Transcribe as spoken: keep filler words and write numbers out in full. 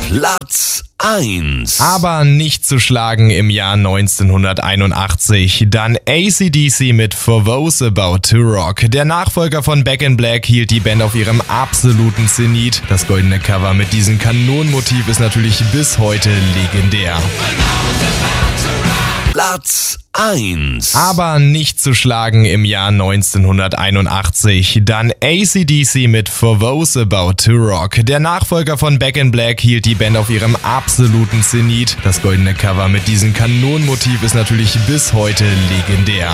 Platz eins. Aber nicht zu schlagen im Jahr neunzehnhunderteinundachtzig. Dann A C D C mit For Those About to Rock. Der Nachfolger von Back in Black hielt die Band auf ihrem absoluten Zenit. Das goldene Cover mit diesem Kanonenmotiv ist natürlich bis heute legendär. Platz eins. Aber nicht zu schlagen im Jahr neunzehnhunderteinundachtzig. Dann A C D C mit For Those About to Rock. Der Nachfolger von Back in Black hielt die Band auf ihrem absoluten Zenit. Das goldene Cover mit diesem Kanonenmotiv ist natürlich bis heute legendär.